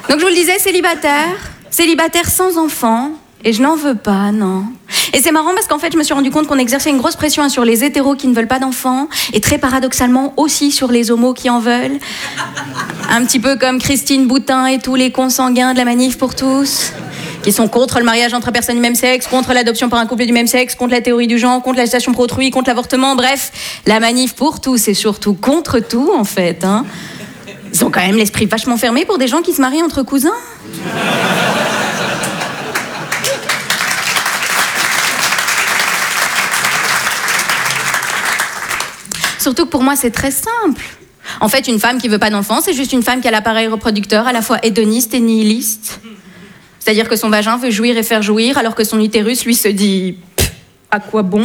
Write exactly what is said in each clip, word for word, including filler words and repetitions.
Donc je vous le disais, célibataire, célibataire sans enfant, et je n'en veux pas, non. Et c'est marrant parce qu'en fait, je me suis rendu compte qu'on exerçait une grosse pression sur les hétéros qui ne veulent pas d'enfants, et très paradoxalement aussi sur les homos qui en veulent. Un petit peu comme Christine Boutin et tous les consanguins de la Manif pour tous, qui sont contre le mariage entre personnes du même sexe, contre l'adoption par un couple du même sexe, contre la théorie du genre, contre la gestation pour autrui, contre l'avortement, bref, la Manif pour tous et surtout contre tout, en fait, hein. Ils ont quand même l'esprit vachement fermé pour des gens qui se marient entre cousins. Surtout que pour moi, c'est très simple. En fait, une femme qui veut pas d'enfant, c'est juste une femme qui a l'appareil reproducteur à la fois hédoniste et nihiliste. C'est-à-dire que son vagin veut jouir et faire jouir, alors que son utérus, lui, se dit « à quoi bon ?»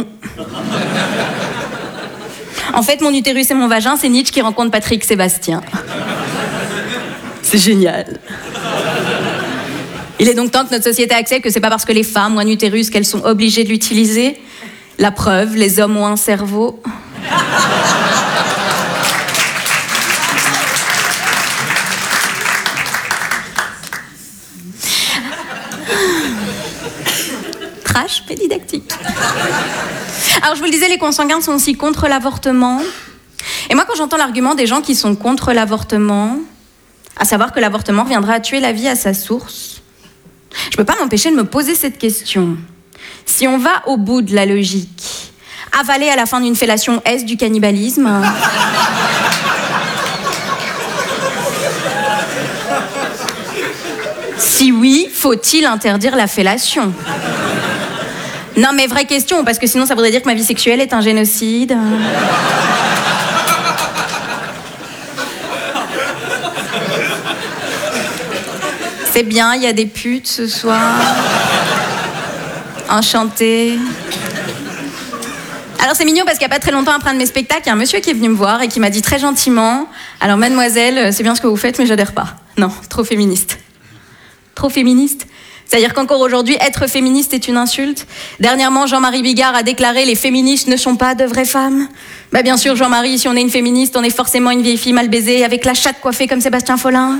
En fait, mon utérus et mon vagin, c'est Nietzsche qui rencontre Patrick Sébastien. C'est génial. Il est donc temps que notre société accepte que c'est pas parce que les femmes ont un utérus qu'elles sont obligées de l'utiliser. La preuve, les hommes ont un cerveau. Trash pédidactique. Alors je vous le disais, les consanguins sont aussi contre l'avortement. Et moi, quand j'entends l'argument des gens qui sont contre l'avortement, à savoir que l'avortement viendra à tuer la vie à sa source, je peux pas m'empêcher de me poser cette question. Si on va au bout de la logique, avaler à la fin d'une fellation, est-ce du cannibalisme ? Si oui, faut-il interdire la fellation ? Non mais vraie question, parce que sinon ça voudrait dire que ma vie sexuelle est un génocide. C'est bien, il y a des putes ce soir. Enchantée. Alors c'est mignon parce qu'il n'y a pas très longtemps après un de mes spectacles, il y a un monsieur qui est venu me voir et qui m'a dit très gentiment « Alors mademoiselle, c'est bien ce que vous faites, mais j'adhère pas. Non, trop féministe. » Trop féministe ? C'est-à-dire qu'encore aujourd'hui, être féministe est une insulte. Dernièrement, Jean-Marie Bigard a déclaré « Les féministes ne sont pas de vraies femmes ». Bah bien sûr, Jean-Marie, si on est une féministe, on est forcément une vieille fille mal baisée avec la chatte coiffée comme Sébastien Follin.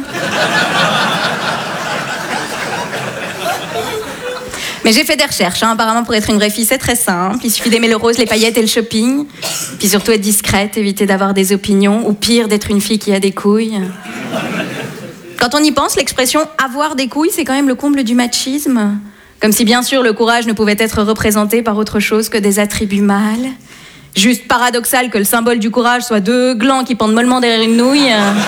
Mais j'ai fait des recherches, hein. Apparemment pour être une vraie fille c'est très simple, il suffit d'aimer le rose, les paillettes et le shopping, puis surtout être discrète, éviter d'avoir des opinions, ou pire d'être une fille qui a des couilles. Quand on y pense, l'expression « avoir des couilles » c'est quand même le comble du machisme, comme si bien sûr le courage ne pouvait être représenté par autre chose que des attributs mâles. Juste paradoxal que le symbole du courage soit deux glands qui pendent mollement derrière une nouille.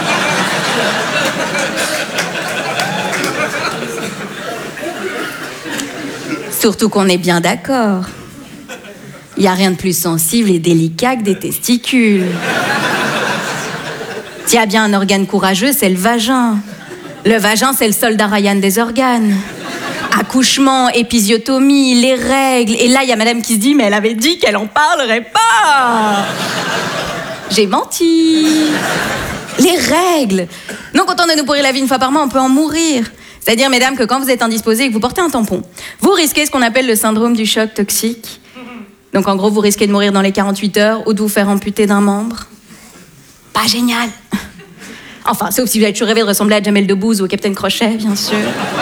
Surtout qu'on est bien d'accord. Il n'y a rien de plus sensible et délicat que des testicules. S'il y a bien un organe courageux, c'est le vagin. Le vagin, c'est le soldat Ryan des organes. Accouchement, épisiotomie, les règles. Et là, il y a madame qui se dit, mais elle avait dit qu'elle en parlerait pas. J'ai menti. Les règles. Non content de nous pourrir la vie une fois par mois, on peut en mourir. C'est-à-dire, mesdames, que quand vous êtes indisposées et que vous portez un tampon, vous risquez ce qu'on appelle le syndrome du choc toxique. Donc, en gros, vous risquez de mourir dans les quarante-huit heures ou de vous faire amputer d'un membre. Pas génial. Enfin, sauf si vous avez toujours rêvé de ressembler à Jamel Debbouze ou au Capitaine Crochet, bien sûr.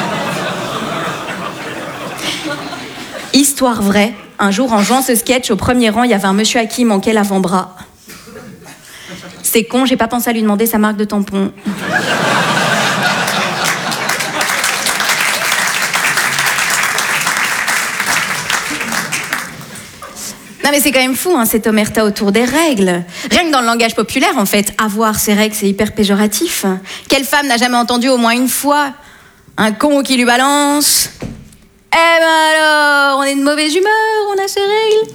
Histoire vraie. Un jour, en jouant ce sketch, au premier rang, il y avait un monsieur à qui il manquait l'avant-bras. C'est con, j'ai pas pensé à lui demander sa marque de tampon. Non mais c'est quand même fou, hein, cette omerta autour des règles. Rien que dans le langage populaire, en fait, avoir ses règles, c'est hyper péjoratif. Quelle femme n'a jamais entendu au moins une fois un con qui lui balance « Eh ben alors, on est de mauvaise humeur, on a ses règles ?»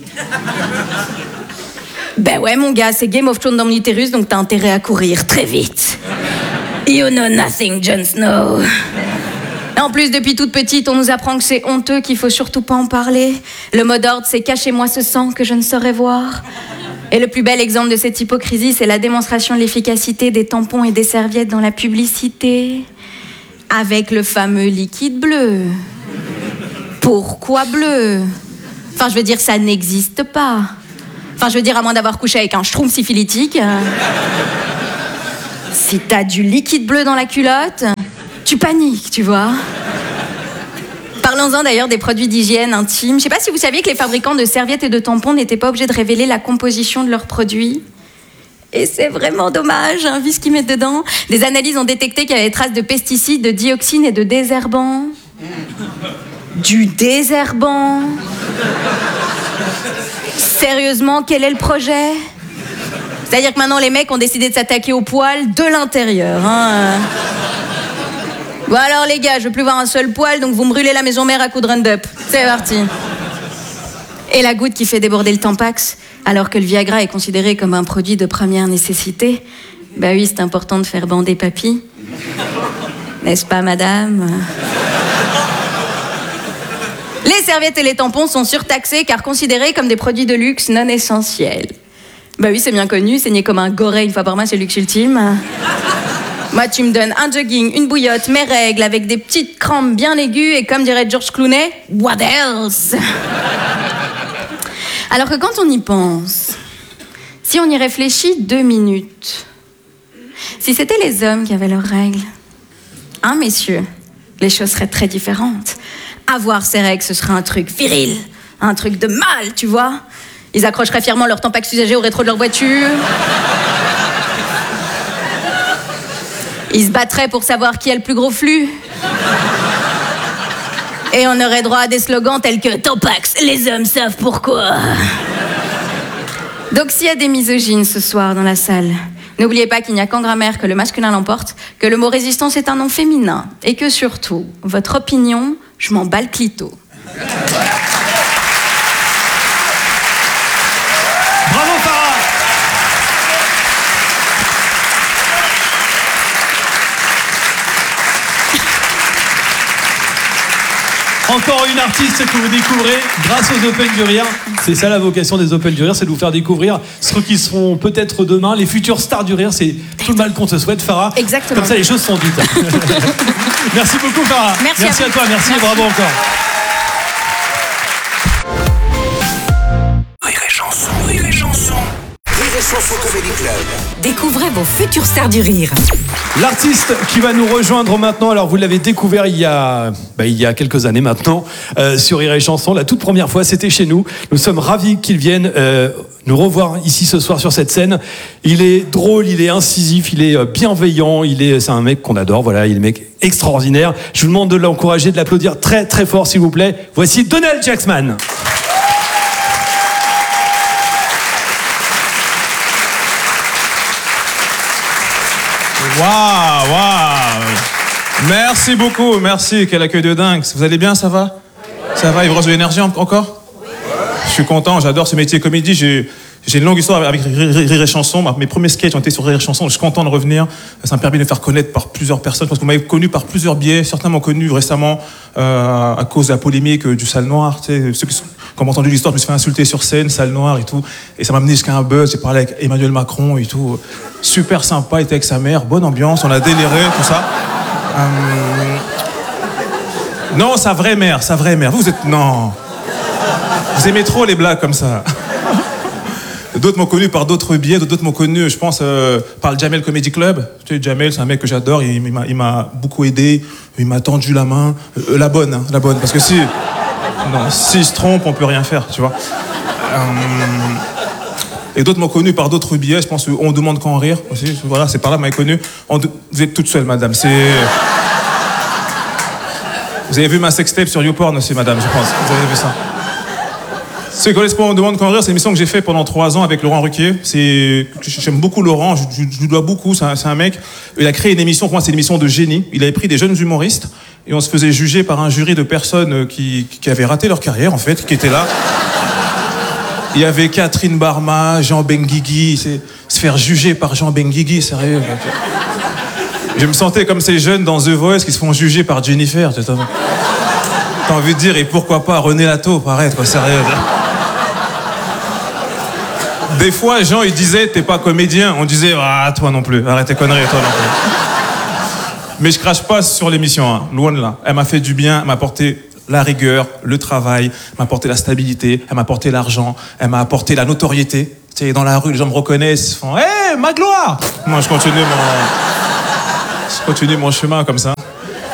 Ben ouais mon gars, c'est Game of Thrones dans mon utérus, donc t'as intérêt à courir très vite. You know nothing, Jon Snow. En plus, depuis toute petite, on nous apprend que c'est honteux, qu'il faut surtout pas en parler. Le mot d'ordre, c'est « cachez-moi ce sang que je ne saurais voir ». Et le plus bel exemple de cette hypocrisie, c'est la démonstration de l'efficacité des tampons et des serviettes dans la publicité. Avec le fameux liquide bleu. Pourquoi bleu ? Enfin, je veux dire, ça n'existe pas. Enfin, je veux dire, à moins d'avoir couché avec un schtroumpf syphilitique. Si t'as du liquide bleu dans la culotte... tu paniques, tu vois. Parlons-en d'ailleurs des produits d'hygiène intime. Je sais pas si vous saviez que les fabricants de serviettes et de tampons n'étaient pas obligés de révéler la composition de leurs produits. Et c'est vraiment dommage, hein, vu ce qu'ils mettent dedans. Des analyses ont détecté qu'il y avait des traces de pesticides, de dioxines et de désherbants. Du désherbant. Sérieusement, quel est le projet ? C'est-à-dire que maintenant les mecs ont décidé de s'attaquer aux poils de l'intérieur. Hein. Bon alors les gars, je veux plus voir un seul poil, donc vous me brûlez la maison mère à coups de Roundup. C'est parti. Et la goutte qui fait déborder le Tampax, alors que le Viagra est considéré comme un produit de première nécessité. Bah oui, c'est important de faire bander papy. N'est-ce pas, madame ? Les serviettes et les tampons sont surtaxés car considérés comme des produits de luxe non essentiels. Bah oui, c'est bien connu, saigner comme un goré une fois par mois, c'est le luxe ultime. Moi, tu me donnes un jogging, une bouillotte, mes règles, avec des petites crampes bien aiguës, et comme dirait George Clooney, what else ? Alors que quand on y pense, si on y réfléchit deux minutes, si c'était les hommes qui avaient leurs règles, hein, messieurs, les choses seraient très différentes. Avoir ses règles, ce serait un truc viril, un truc de mal, tu vois. Ils accrocheraient fièrement leur Tampax usagé au rétro de leur voiture. Ils se battraient pour savoir qui a le plus gros flux. Et on aurait droit à des slogans tels que « Tampax, les hommes savent pourquoi ». Donc s'il y a des misogynes ce soir dans la salle, n'oubliez pas qu'il n'y a qu'en grammaire que le masculin l'emporte, que le mot résistance est un nom féminin, et que surtout, votre opinion, je m'en bats le clito. Bravo Farah. Encore une artiste que vous découvrez grâce aux Open du Rire. C'est ça la vocation des Open du Rire, c'est de vous faire découvrir ceux qui seront peut-être demain les futurs stars du rire. C'est tout le mal qu'on te souhaite, Farah. Exactement. Comme ça, les choses sont dites. Merci beaucoup, Farah. Merci, merci à, à toi, merci, merci. Bravo encore. Rire et chanson, rire et chanson. Rire et chanson Comedy Club. Découvrez vos futurs stars du rire. L'artiste qui va nous rejoindre maintenant, alors vous l'avez découvert il y a, bah, il y a quelques années maintenant, euh, sur Rire et Chanson. La toute première fois, c'était chez nous. Nous sommes ravis qu'il vienne euh, nous revoir ici ce soir sur cette scène. Il est drôle, il est incisif, il est bienveillant, il est, c'est un mec qu'on adore, voilà, il est un mec extraordinaire. Je vous demande de l'encourager, de l'applaudir très très fort s'il vous plaît. Voici Donald Jacksman. Waouh, waouh. Merci beaucoup, merci. Quel accueil de dingue. Vous allez bien, ça va ? Ça va, il vous reste de l'énergie encore ? Je suis content, j'adore ce métier comédie. J'ai, j'ai une longue histoire avec Rire et Chanson. Mes premiers sketchs ont été sur Rire et Chanson. Je suis content de revenir. Ça m'a permis de me faire connaître par plusieurs personnes. Parce que vous m'avez connu par plusieurs biais. Certains m'ont connu récemment euh, à cause de la polémique du Salle Noire. Tu sais, ceux qui sont, quand ont entendu l'histoire, je me suis fait insulter sur scène, Salle Noire et tout. Et ça m'a amené jusqu'à un buzz. J'ai parlé avec Emmanuel Macron et tout. Super sympa, il était avec sa mère. Bonne ambiance, on a déliré, tout ça. Euh... Non, sa vraie mère, sa vraie mère. Vous, vous êtes... Non. Vous aimez trop les blagues comme ça. D'autres m'ont connu par d'autres biais, d'autres m'ont connu, je pense, euh, par le Jamel Comedy Club. Tu sais, Jamel, c'est un mec que j'adore, il, il, m'a, il m'a beaucoup aidé, il m'a tendu la main. Euh, la bonne, hein, la bonne, parce que si... Non, s'il se trompe, on peut rien faire, tu vois. Euh... Et d'autres m'ont connu par d'autres biais, je pense, on demande qu'en rire aussi. Voilà, c'est par là que vous m'avez connu. On de... Vous êtes toute seule, madame, c'est... Vous avez vu ma sextape sur YouPorn aussi, madame, je pense. Vous avez vu ça. Ce qui correspond On demande qu'en rire, c'est une émission que j'ai fait pendant trois ans avec Laurent Ruquier. C'est... J'aime beaucoup Laurent, je, je, je lui dois beaucoup, c'est un, c'est un mec. Il a créé une émission, pour moi c'est une émission de génie. Il avait pris des jeunes humoristes et on se faisait juger par un jury de personnes qui, qui avaient raté leur carrière, en fait, qui étaient là. Il y avait Catherine Barma, Jean Benguigui, c'est... se faire juger par Jean Benguigui, sérieux. Je me sentais comme ces jeunes dans The Voice qui se font juger par Jennifer. T'as envie de dire, et pourquoi pas René Lataupe, arrête, quoi, sérieux. Des fois, Jean, il disait, t'es pas comédien. On disait, ah, toi non plus, arrête tes conneries, toi non plus. Mais je crache pas sur l'émission, hein, loin de là. Elle m'a fait du bien, elle m'a apporté la rigueur, le travail, elle m'a apporté la stabilité, elle m'a apporté l'argent, elle m'a apporté la notoriété. Tu sais, dans la rue, les gens me reconnaissent, ils font, hé, hey, Magloire. Moi, je continue mon... je continue mon chemin comme ça.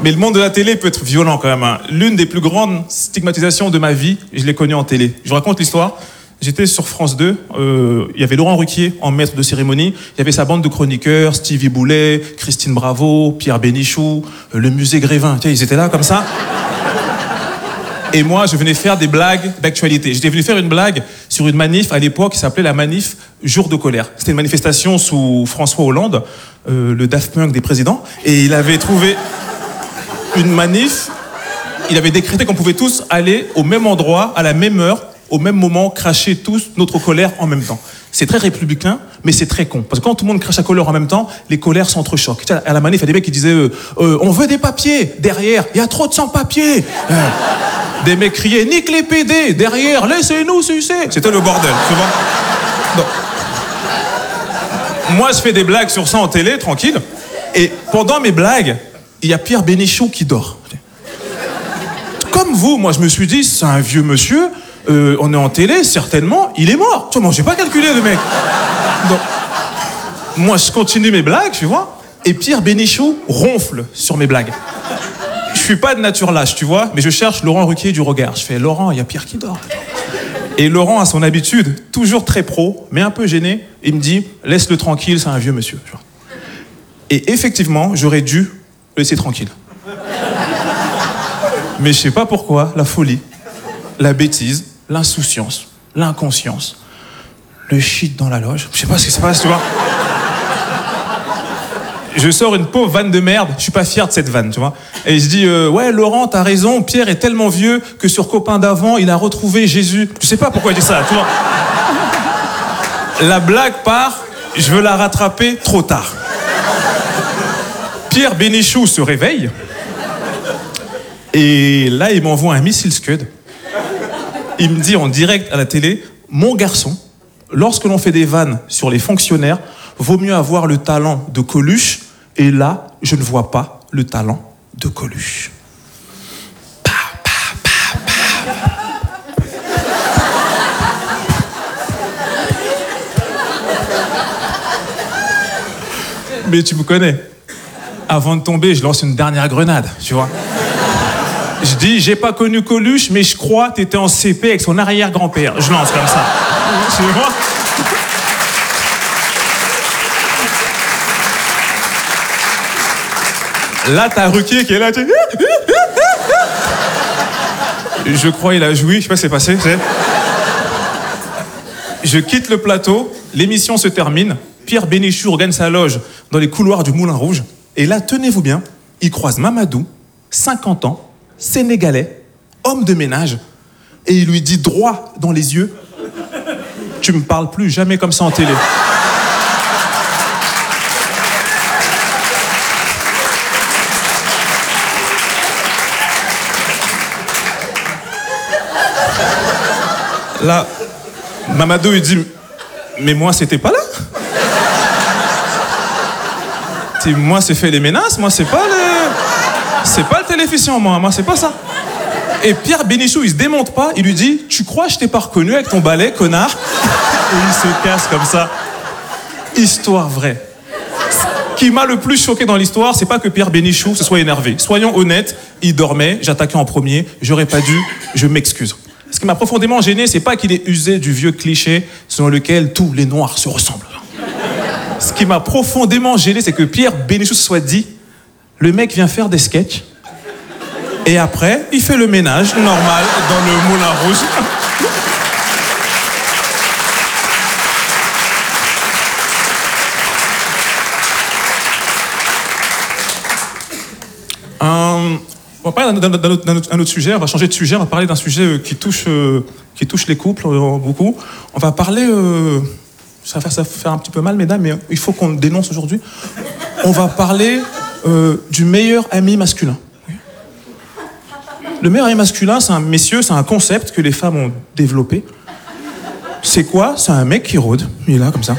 Mais le monde de la télé peut être violent quand même. Hein. L'une des plus grandes stigmatisations de ma vie, je l'ai connue en télé. Je vous raconte l'histoire. J'étais sur France deux, euh, il y avait Laurent Ruquier en maître de cérémonie, il y avait sa bande de chroniqueurs, Stevie Boulet, Christine Bravo, Pierre Bénichou, euh, le musée Grévin, tu sais, ils étaient là comme ça. Et moi, je venais faire des blagues d'actualité. J'étais venu faire une blague sur une manif à l'époque qui s'appelait la manif Jour de colère. C'était une manifestation sous François Hollande, euh, le Daft Punk des présidents, et il avait trouvé une manif, il avait décrété qu'on pouvait tous aller au même endroit, à la même heure, au même moment, cracher tous notre colère en même temps. C'est très républicain, mais c'est très con. Parce que quand tout le monde crache la colère en même temps, les colères s'entrechoquent. À la manif, il y a des mecs qui disaient euh, euh, on veut des papiers. Derrière, il y a trop de sans-papiers. Euh, des mecs criaient nique les P D. Derrière, laissez-nous sucer. C'était le bordel, tu vois. Donc, moi, je fais des blagues sur ça en télé, tranquille. Et pendant mes blagues, il y a Pierre Bénichou qui dort. Comme vous, moi, je me suis dit, c'est un vieux monsieur. Euh, on est en télé, certainement, il est mort. Tu vois, moi, j'ai pas calculé, le mec. Donc, moi, je continue mes blagues, tu vois, et Pierre Bénichou ronfle sur mes blagues. Je suis pas de nature lâche, tu vois, mais je cherche Laurent Ruquier du regard. Je fais, Laurent, il y a Pierre qui dort. Et Laurent, à son habitude, toujours très pro, mais un peu gêné, il me dit, laisse-le tranquille, c'est un vieux monsieur. Tu vois. Et effectivement, j'aurais dû le laisser tranquille. Mais je sais pas pourquoi, la folie, la bêtise, l'insouciance, l'inconscience, le shit dans la loge, je sais pas ce qui se passe, tu vois. Je sors une pauvre vanne de merde, je suis pas fier de cette vanne, tu vois. Et je dis, euh, ouais, Laurent, t'as raison, Pierre est tellement vieux que sur Copain d'avant, il a retrouvé Jésus. Je sais pas pourquoi il dit ça, tu vois. La blague part, je veux la rattraper trop tard. Pierre Bénichou se réveille, et là, il m'envoie un missile Scud. Il me dit en direct à la télé, mon garçon, lorsque l'on fait des vannes sur les fonctionnaires, vaut mieux avoir le talent de Coluche, et là, je ne vois pas le talent de Coluche. Pa, pa, pa, pa. Mais tu me connais. Avant de tomber, je lance une dernière grenade, tu vois. Je dis, j'ai pas connu Coluche, mais je crois que t'étais en C P avec son arrière-grand-père. Je lance comme ça. Tu vois ? Là, t'as Ruquier qui est là, tu... Je crois qu'il a joui, je sais pas ce qui s'est passé. C'est... Je quitte le plateau, l'émission se termine, Pierre Bénichou regagne sa loge dans les couloirs du Moulin Rouge, et là, tenez-vous bien, il croise Mamadou, cinquante ans, sénégalais, homme de ménage, et il lui dit droit dans les yeux, tu me parles plus jamais comme ça en télé. Là, Mamadou, il dit, mais moi, c'était pas là. T'sais, moi, c'est fait les menaces, moi, c'est pas le... C'est pas le téléficient, moi, moi, c'est pas ça. Et Pierre Bénichou, il se démonte pas, il lui dit, tu crois que je t'ai pas reconnu avec ton balai, connard? Et il se casse comme ça. Histoire vraie. Ce qui m'a le plus choqué dans l'histoire, c'est pas que Pierre Bénichou se soit énervé. Soyons honnêtes, il dormait, j'attaquais en premier, j'aurais pas dû, je m'excuse. Ce qui m'a profondément gêné, c'est pas qu'il ait usé du vieux cliché selon lequel tous les noirs se ressemblent. Ce qui m'a profondément gêné, c'est que Pierre Bénichou se soit dit, le mec vient faire des sketchs, et après, il fait le ménage normal dans le Moulin Rouge. euh, On va parler d'un, d'un, d'un, autre, d'un autre sujet, on va changer de sujet, on va parler d'un sujet qui touche, euh, qui touche les couples euh, beaucoup. On va parler, euh, ça, va faire, ça va faire un petit peu mal, mesdames, mais il faut qu'on le dénonce aujourd'hui. On va parler euh, du meilleur ami masculin. Le meilleur ami masculin, c'est un, messieurs, c'est un concept que les femmes ont développé. C'est quoi? C'est un mec qui rôde, il est là, comme ça.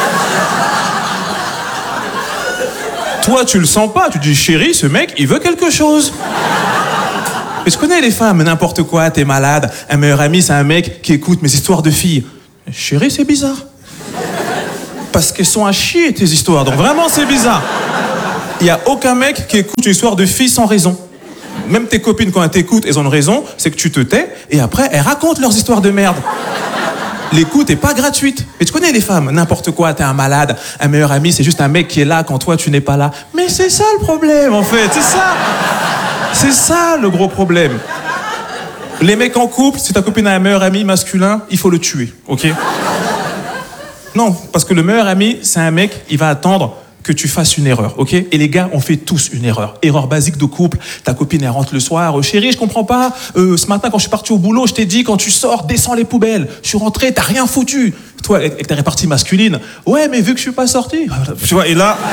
Toi, tu le sens pas, tu dis, chérie, ce mec, il veut quelque chose. Mais je connais les femmes, n'importe quoi, t'es malade. Un meilleur ami, c'est un mec qui écoute mes histoires de filles. Chérie, c'est bizarre. Parce qu'elles sont à chier, tes histoires, donc vraiment, c'est bizarre. Il n'y a aucun mec qui écoute une histoire de fille sans raison. Même tes copines, quand elles t'écoutent, elles ont une raison, c'est que tu te tais, et après, elles racontent leurs histoires de merde. L'écoute est pas gratuite. Et tu connais les femmes, n'importe quoi, t'es un malade, un meilleur ami, c'est juste un mec qui est là quand toi, tu n'es pas là. Mais c'est ça le problème, en fait, c'est ça. C'est ça le gros problème. Les mecs en couple, si ta copine a un meilleur ami masculin, il faut le tuer, ok? Non, parce que le meilleur ami, c'est un mec, il va attendre que tu fasses une erreur, ok? Et les gars, on fait tous une erreur. Erreur basique de couple. Ta copine, elle rentre le soir. Euh, chérie, je comprends pas. Euh, ce matin, quand je suis parti au boulot, je t'ai dit, quand tu sors, descends les poubelles. Je suis rentré, t'as rien foutu. Toi, avec ta répartie masculine. Ouais, mais vu que je suis pas sorti. Tu vois, et là,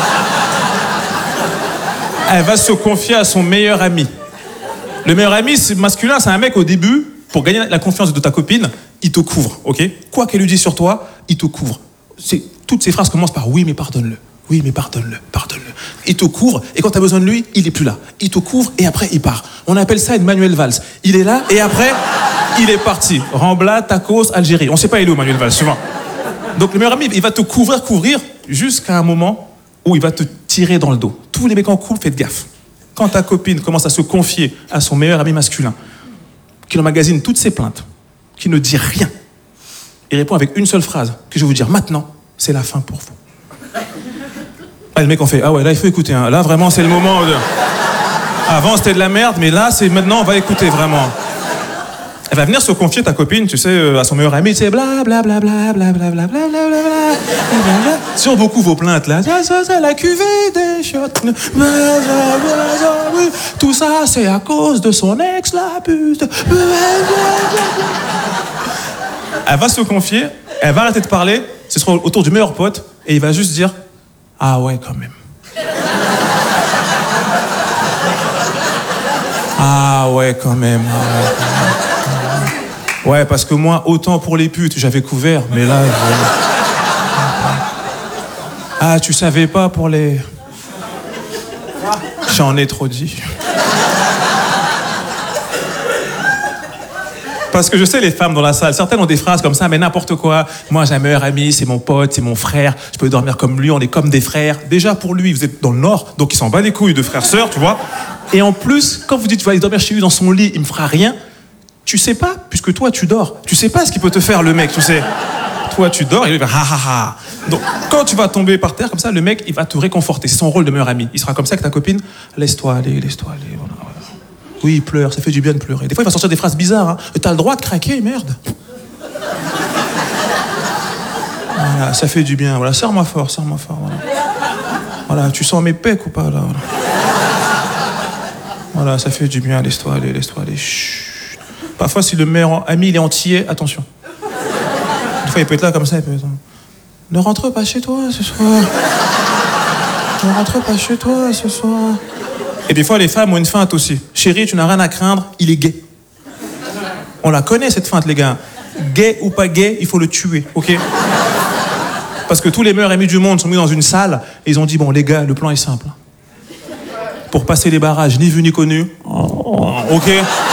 elle va se confier à son meilleur ami. Le meilleur ami, c'est masculin, c'est un mec au début, pour gagner la confiance de ta copine, il te couvre, ok? Quoi qu'elle lui dise sur toi, il te couvre. C'est, toutes ces phrases commencent par oui, mais pardonne-le. Oui, mais pardonne-le, pardonne-le. Il te couvre, et quand tu as besoin de lui, il est plus là. Il te couvre, et après, il part. On appelle ça une Manuel Valls. Il est là, et après, il est parti. Rambla, Tacos, Algérie. On sait pas il est où, Manuel Valls, souvent. Donc, le meilleur ami, il va te couvrir, couvrir, jusqu'à un moment où il va te tirer dans le dos. Tous les mecs en couple, faites gaffe. Quand ta copine commence à se confier à son meilleur ami masculin, qui emmagasine toutes ses plaintes, qui ne dit rien, il répond avec une seule phrase, que je vais vous dire maintenant, c'est la fin pour vous. Ah, le mec, on fait, ah ouais, là, il faut écouter. Hein. Là, vraiment, c'est le moment de... Avant, c'était de la merde, mais là, c'est maintenant, on va écouter, vraiment. Elle va venir se confier, ta copine, tu sais, à son meilleur ami, tu sais, bla bla bla bla bla bla bla bla bla bla bla. Sur beaucoup vos plaintes, là. Ça, ça, ça, la cuvée des chiottes. Tout ça, c'est à cause de son ex, la pute. Elle va se confier, elle va arrêter de parler, ce sera autour du meilleur pote, et il va juste dire, ah ouais, quand même. Ah ouais, quand même. Ah ouais, quand même. Ouais, parce que moi, autant pour les putes, j'avais couvert, mais là... Je... Ah, tu savais pas pour les... J'en ai trop dit. Parce que je sais les femmes dans la salle, certaines ont des phrases comme ça, mais n'importe quoi. Moi, j'ai un meilleur ami, c'est mon pote, c'est mon frère, je peux dormir comme lui, on est comme des frères. Déjà, pour lui, vous êtes dans le Nord, donc il s'en bat les couilles de frères-sœurs, tu vois. Et en plus, quand vous dites, tu vas aller dormir chez lui dans son lit, il me fera rien, tu sais pas, puisque toi, tu dors. Tu sais pas ce qu'il peut te faire, le mec, tu sais. Toi, tu dors, et il va ha ha ha. Donc, quand tu vas tomber par terre, comme ça, le mec, il va te réconforter. C'est son rôle de meilleur ami. Il sera comme ça avec ta copine. Laisse-toi aller, laisse-toi aller, voilà. Oui, il pleure, ça fait du bien de pleurer. Des fois, il va sortir des phrases bizarres. Hein. T'as le droit de craquer, merde. Voilà, ça fait du bien. Voilà, serre-moi fort, serre-moi fort. Voilà. Voilà, tu sens mes pecs ou pas, là voilà. Voilà, ça fait du bien. Laisse-toi aller, laisse-toi aller. Chut. Parfois, si le meilleur ami, il est entier, attention. Des fois, il peut être là comme ça, il peut être... Ne rentre pas chez toi ce soir. Ne rentre pas chez toi ce soir. Et des fois, les femmes ont une feinte aussi. Chérie, tu n'as rien à craindre, il est gay. On la connaît, cette feinte, les gars. Gay ou pas gay, il faut le tuer, ok? Parce que tous les meilleurs amis du monde sont mis dans une salle et ils ont dit, bon, les gars, le plan est simple. Pour passer les barrages, ni vu ni connu, ok?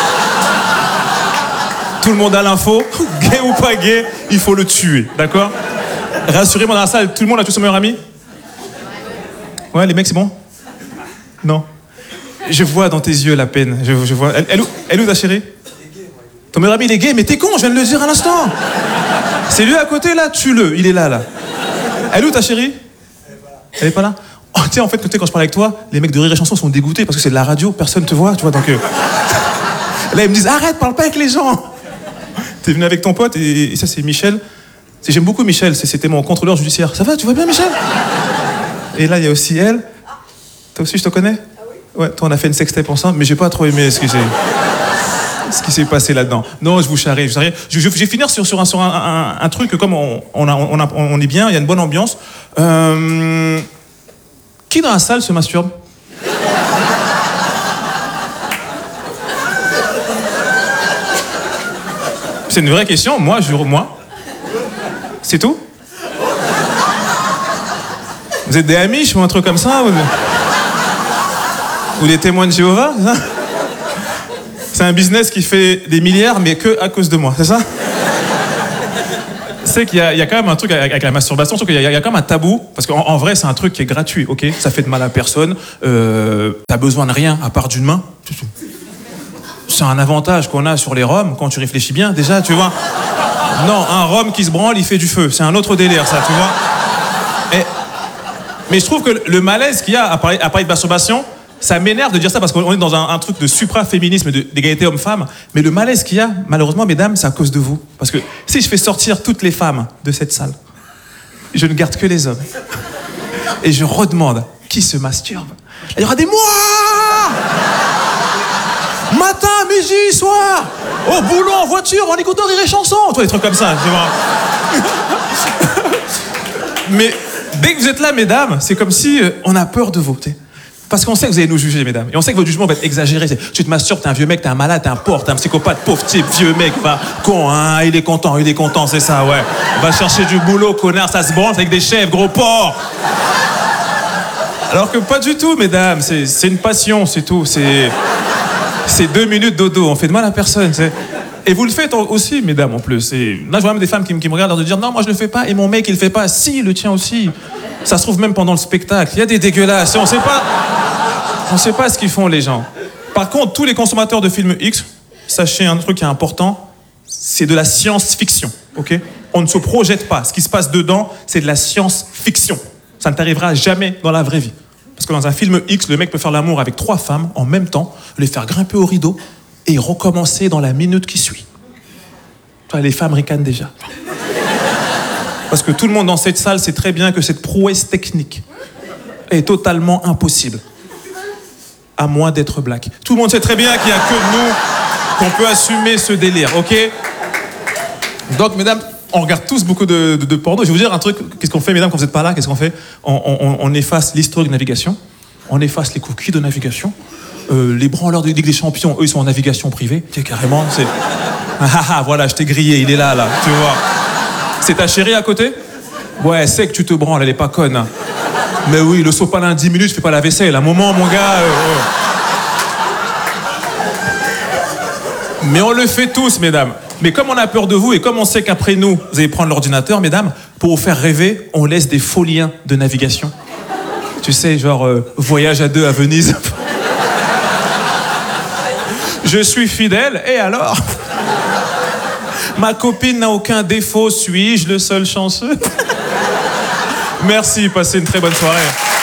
Tout le monde a l'info, gay ou pas gay, il faut le tuer, d'accord? Rassurez-moi dans la salle, tout le monde a tous son meilleur ami? Ouais, les mecs, c'est bon? Non. Je vois dans tes yeux la peine. Je, je vois. Elle, elle, elle où ta chérie? Ton meilleur ami, il est gay, mais t'es con, je viens de le dire à l'instant. C'est lui à côté, là, tue-le, il est là, là. Elle où ta chérie? Elle est pas là? Oh, tu sais, en fait, tu sais, quand je parle avec toi, les mecs de Rire et Chanson sont dégoûtés parce que c'est de la radio, personne te voit, tu vois, donc... Euh... Là, ils me disent, arrête, parle pas avec les gens. T'es venu avec ton pote, et, et ça, c'est Michel. C'est, j'aime beaucoup Michel, c'est, c'était mon contrôleur judiciaire. Ça va, tu vas bien, Michel? Et là, il y a aussi elle. Toi aussi, je te connais? Ouais, toi, on a fait une sextape ensemble, mais j'ai pas trop aimé ce qui s'est, ce qui s'est passé là-dedans. Non, je vous charrie, je charrie. Je, je, je vais finir sur, sur, un, sur un, un, un truc, comme on, on, a, on, a, on est bien, il y a une bonne ambiance. Euh, qui dans la salle se masturbe? C'est une vraie question, moi, je, moi. C'est tout? Vous êtes des Amish ou un truc comme ça ou... Ou des témoins de Jéhovah, c'est ça? C'est un business qui fait des milliards, mais que à cause de moi, c'est ça? sais qu'il y, y a quand même un truc avec, avec la masturbation, je trouve qu'il y, y a quand même un tabou, parce qu'en en vrai, c'est un truc qui est gratuit, ok? Ça fait de mal à personne, euh, t'as besoin de rien à part d'une main. C'est un avantage qu'on a sur les Roms, quand tu réfléchis bien, déjà, tu vois. Non, un Rom qui se branle, il fait du feu. C'est un autre délire, ça, tu vois. Et, mais je trouve que le malaise qu'il y a à parler, à parler de masturbation, ça m'énerve de dire ça parce qu'on est dans un, un truc de supra-féminisme, de- d'égalité homme-femme. Mais le malaise qu'il y a, malheureusement, mesdames, c'est à cause de vous. Parce que si je fais sortir toutes les femmes de cette salle, je ne garde que les hommes. Et je redemande qui se masturbe. Il y aura des mois, matin, midi, soir, au boulot, en voiture, en écoutant Rire et Chanson. Toi, des trucs comme ça, tu vois. Mais dès que vous êtes là, mesdames, c'est comme si euh, on a peur de vous. T'sais. Parce qu'on sait que vous allez nous juger, mesdames. Et on sait que votre jugement va être exagéré. C'est, tu te masturbes, t'es un vieux mec, t'es un malade, t'es un porc, t'es un psychopathe, pauvre type, vieux mec, va, con, hein, il est content, il est content, c'est ça, ouais. Va chercher du boulot, connard, ça se branle avec des chefs, gros porc. Alors que pas du tout, mesdames. C'est, c'est une passion, c'est tout. C'est, c'est deux minutes dodo. On fait de mal à personne, c'est. Et vous le faites aussi, mesdames, en plus. Et là, je vois même des femmes qui, me- qui me regardent et de dire non, moi je le fais pas, et mon mec il le fait pas. Si, il le tient aussi. Ça se trouve même pendant le spectacle. Il y a des dégueulasses. On sait pas. On sait pas ce qu'ils font, les gens. Par contre, tous les consommateurs de films X, sachez un truc qui est important, c'est de la science-fiction, ok? On ne se projette pas. Ce qui se passe dedans, c'est de la science-fiction. Ça ne t'arrivera jamais dans la vraie vie. Parce que dans un film X, le mec peut faire l'amour avec trois femmes en même temps, les faire grimper au rideau et recommencer dans la minute qui suit. Toi, les femmes ricanent déjà. Parce que tout le monde dans cette salle sait très bien que cette prouesse technique est totalement impossible. À moins d'être black. Tout le monde sait très bien qu'il n'y a que nous qu'on peut assumer ce délire, ok? Donc, mesdames, on regarde tous beaucoup de, de, de porno. Je vais vous dire un truc. Qu'est-ce qu'on fait, mesdames, quand vous n'êtes pas là? Qu'est-ce qu'on fait? on, on, on efface l'historique de navigation. On efface les cookies de navigation. Euh, les branleurs de Ligue des Champions, eux, ils sont en navigation privée. Tu sais, carrément, c'est... Ah, ah, ah, voilà, je t'ai grillé, il est là, là, tu vois. C'est ta chérie à côté? Ouais, elle sait que tu te branles, elle est pas conne. Hein. Mais oui, le sopalin, dix minutes, je fais pas la vaisselle. À un moment, mon gars... euh, euh. Mais on le fait tous, mesdames. Mais comme on a peur de vous et comme on sait qu'après nous, vous allez prendre l'ordinateur, mesdames, pour vous faire rêver, on laisse des faux liens de navigation. Tu sais, genre, euh, voyage à deux à Venise. Je suis fidèle, et alors? Ma copine n'a aucun défaut, suis-je le seul chanceux? Merci, passez une très bonne soirée.